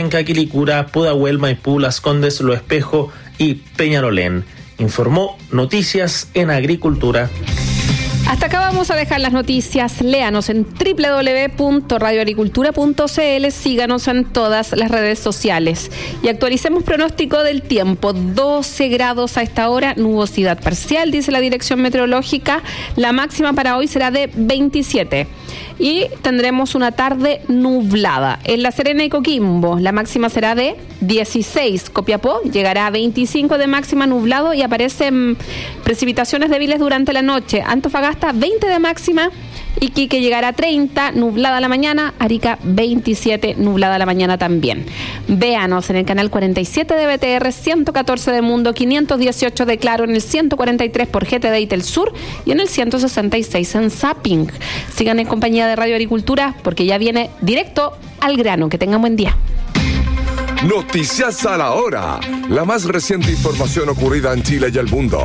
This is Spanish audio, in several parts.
Renca, Quilicura, Pudahuel, Maipú, Las Condes, Lo Espejo y Peñalolén. Informó Noticias en Agricultura. Hasta acá vamos a dejar las noticias. Léanos en www.radioagricultura.cl, síganos en todas las redes sociales y actualicemos pronóstico del tiempo. 12 grados a esta hora, nubosidad parcial, dice la Dirección Meteorológica. La máxima para hoy será de 27 y tendremos una tarde nublada. En La Serena y Coquimbo la máxima será de 16. Copiapó llegará a 25 de máxima, nublado, y aparecen precipitaciones débiles durante la noche. Antofagasta 20 de máxima, Iquique llegará a 30, nublada la mañana. Arica 27, nublada la mañana también. Véanos en el canal 47 de BTR, 114 de Mundo, 518 de Claro, en el 143 por GTD y Telsur y en el 166 en Zapping. Sigan en compañía de Radio Agricultura porque ya viene directo al grano. Que tengan buen día. Noticias a la hora. La más reciente información ocurrida en Chile y el mundo.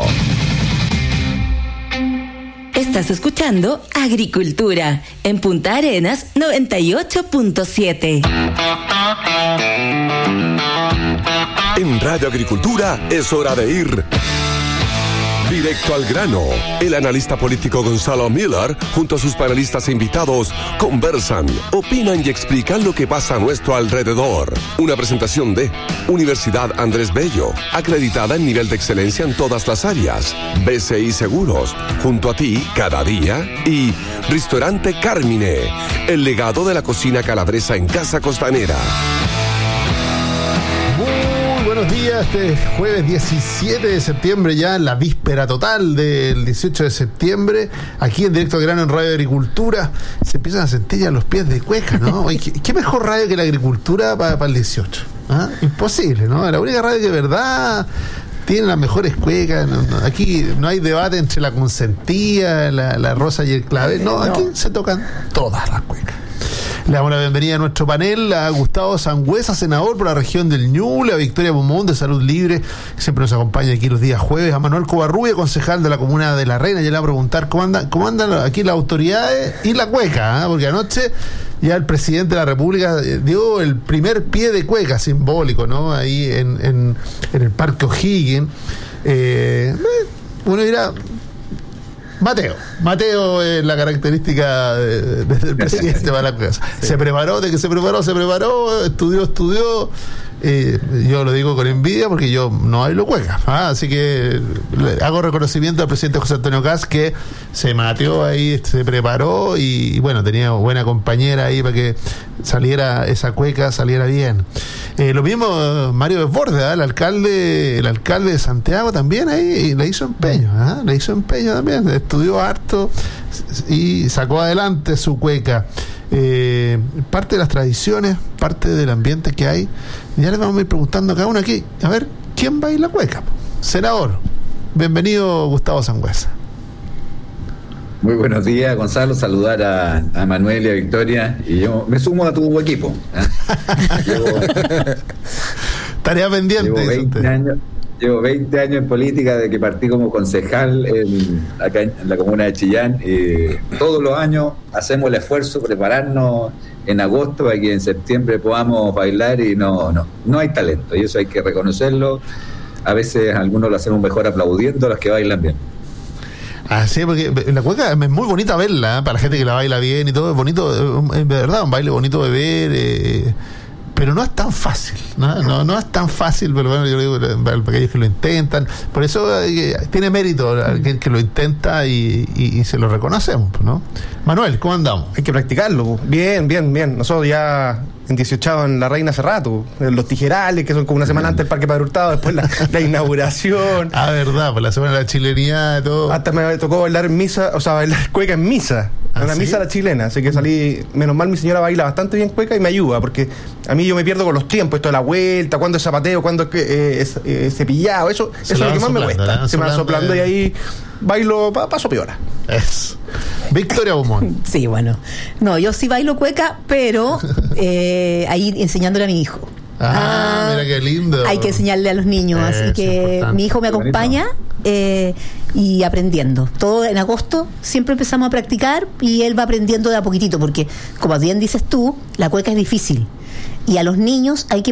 Estás escuchando Agricultura en Punta Arenas 98.7. En Radio Agricultura es hora de ir directo al grano. El analista político Gonzalo Miller, junto a sus panelistas e invitados, conversan, opinan y explican lo que pasa a nuestro alrededor. Una presentación de Universidad Andrés Bello, acreditada en nivel de excelencia en todas las áreas. BCI Seguros, junto a ti cada día. Y Restaurante Carmine, el legado de la cocina calabresa en Casa Costanera. Buenos días, este jueves 17 de septiembre, ya en la víspera total del 18 de septiembre, aquí en Directo al Grano en Radio Agricultura. Se empiezan a sentir ya los pies de cueca, ¿no? ¿Qué mejor radio que la agricultura para el 18? ¿Ah? Imposible, ¿no? La única radio que de verdad tiene las mejores cuecas. Aquí no hay debate entre la consentida, la rosa y el clavel. No, aquí se tocan todas las cuecas. Le damos la bienvenida a nuestro panel a Gustavo Sangüesa, senador por la región del Ñuble, a Victoria Beaumont de Salud Libre, que siempre nos acompaña aquí los días jueves, a Manuel Covarrubia, concejal de la comuna de La Reina. Ya le voy a preguntar cómo andan aquí las autoridades y la cueca, porque anoche ya el presidente de la República dio el primer pie de cueca simbólico, ¿no? Ahí en el Parque O'Higgins. Uno dirá, Mateo es la característica del presidente para la cueca. Sí. Se preparó, estudió. Yo lo digo con envidia porque yo no bailo cueca, así que le hago reconocimiento al presidente José Antonio Kast, que se mateó ahí, se preparó y bueno, tenía buena compañera ahí para que esa cueca saliera bien. Lo mismo Mario Desbordes, el alcalde de Santiago también ahí le hizo empeño, también, estudió harto y sacó adelante su cueca. Parte de las tradiciones, parte del ambiente que hay. Ya les vamos a ir preguntando a cada uno aquí, a ver, ¿quién baila cueca? Senador, bienvenido Gustavo Sangüesa. Muy buenos días, Gonzalo, saludar a Manuel y a Victoria, y yo me sumo a tu equipo. Tarea pendiente. Llevo 20 años en política, de que partí como concejal acá en la comuna de Chillán. Todos los años hacemos el esfuerzo de prepararnos en agosto para que en septiembre podamos bailar, y no hay talento, y eso hay que reconocerlo. A veces algunos lo hacemos mejor aplaudiendo a los que bailan bien. Así, porque la cueca es muy bonita verla, para la gente que la baila bien y todo, es bonito, de verdad, un baile bonito de ver, pero no es tan fácil, no es tan fácil, pero bueno, yo digo, para aquellos que lo intentan, por eso tiene mérito aquel que lo intenta y se lo reconocemos, ¿no? Manuel, ¿cómo andamos? Hay que practicarlo, bien, nosotros ya en 18 en La Reina hace rato, los tijerales, que son como una semana antes del Parque Padre Hurtado, después la inauguración. Verdad, pues la semana de la chilenidad y todo. Hasta me tocó bailar bailar cueca en misa. Una misa a la chilena, así que salí, menos mal mi señora baila bastante bien cueca y me ayuda, porque a mí yo me pierdo con los tiempos, esto de la vuelta, cuándo es zapateo, cuándo es cepillado, eso es lo que más me cuesta. Se me va soplando y ahí bailo paso piola. Es Victoria Beaumont. Sí, bueno. No, yo sí bailo cueca, pero ahí enseñándole a mi hijo. Mira qué lindo. Hay que enseñarle a los niños, así que mi hijo me acompaña y aprendiendo. Todo en agosto siempre empezamos a practicar y él va aprendiendo de a poquitito, porque como bien dices tú, la cueca es difícil y a los niños hay que